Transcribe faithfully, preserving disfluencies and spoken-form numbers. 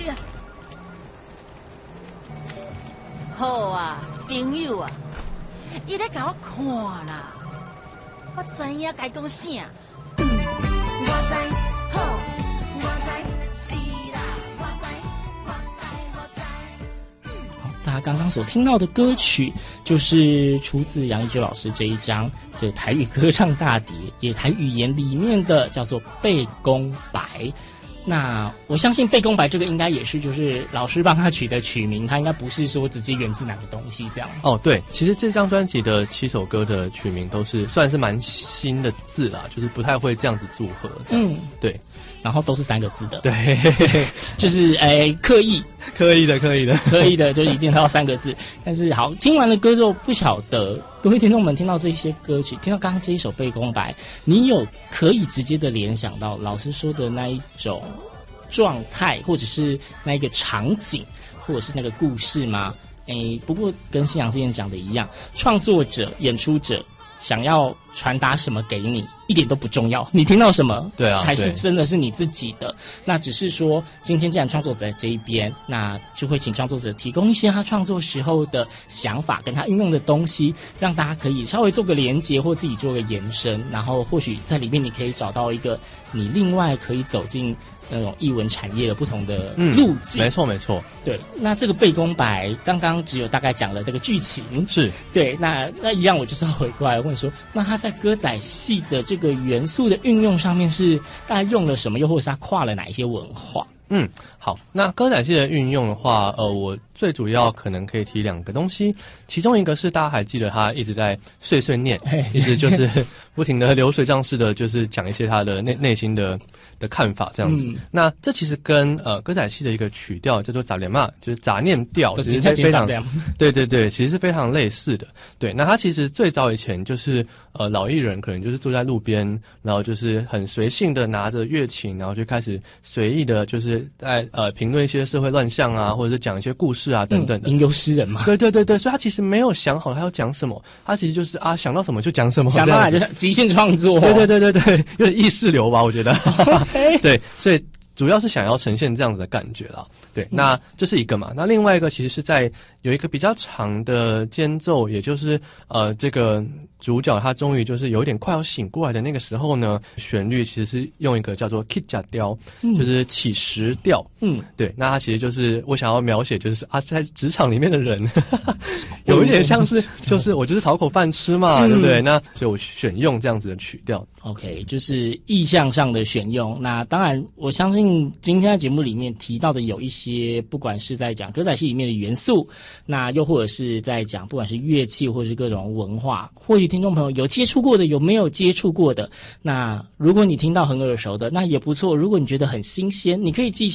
好啊，朋友啊，伊咧甲我看啦，我知影该讲啥。嗯，我知，好，我知，是啦，我知，我知，我知。 好，大家刚刚所听到的歌曲，就是出自杨一舟老师这一张这台语歌唱大碟，也台语言里面的叫做《背公白》。那我相信背公白这个应该也是就是老师帮他取的曲名，他应该不是说直接源自哪个东西这样。 哦，对，其实这张专辑的七首歌的曲名都是算是蛮新的字啦，就是不太会这样子组合。嗯，对， 然后都是三个字的。 对， 就是诶刻意刻意的刻意的刻意的，就一定要三个字。但是好，听完了歌之后，不晓得各位听众们听到这些歌曲，听到刚刚这一首《背公白》，你有可以直接的联想到老师说的那一种状态，或者是那一个场景，或者是那个故事吗？诶，不过跟信阳之前讲的一样，创作者、演出者想要传达什么给你，一点都不重要。你听到什么， 对啊， 才是真的是你自己的。那只是说，今天既然创作者在这一边，那就会请创作者提供一些他创作时候的想法，跟他运用的东西，让大家可以稍微做个连结，或自己做个延伸。然后或许在里面你可以找到一个你另外可以走进那种艺文产业的不同的路径。 嗯、没错没错。 对，那这个背公白刚刚只有大概讲了这个剧情， 是对。那那一样，我就是要回过来问说，那他在歌仔戏的这个元素的运用上面是大概用了什么，又或者是他跨了哪一些文化？ 嗯，好，那歌仔戏的运用的话，呃，我最主要可能可以提两个东西，其中一个是大家还记得他一直在碎碎念，一直就是不停的流水账式的，就是讲一些他的内内心的的看法这样子。嗯、那这其实跟呃歌仔戏的一个曲调叫做杂念嘛，就是杂念调，其实是非常对对对，其实是非常类似的。对，那他其实最早以前就是呃老艺人可能就是坐在路边，然后就是很随性的拿着乐琴，然后就开始随意的，就是在呃评论一些社会乱象啊，或者是讲一些故事啊等等的。 吟游诗人嘛。 对对对对，所以他其实没有想好他要讲什么，他其实就是啊想到什么就讲什么， 想到哪就是即兴创作。 对对对对对，有点意识流吧，我觉得。对，所以主要是想要呈现这样子的感觉啦。对，那这是一个嘛。那另外一个其实是在有一个比较长的间奏，也就是呃这个主角他终于就是有一点快要醒过来的那个时候呢，旋律其实是用一个叫做 Kitja 调，嗯、就是起实调。嗯，对，那它其实就是我想要描写就是啊在职场里面的人，有一点像是就是我就是讨口饭吃嘛，嗯、对不对？那所以我选用这样子的曲调。 OK， 就是意象上的选用。那当然，我相信今天在节目里面提到的有一些，不管是在讲歌仔戏里面的元素，那又或者是在讲不管是乐器或者是各种文化，或许听众朋友有接触过的，有没有接触过的？那如果你听到很耳熟的，那也不错。如果你觉得很新鲜，你可以记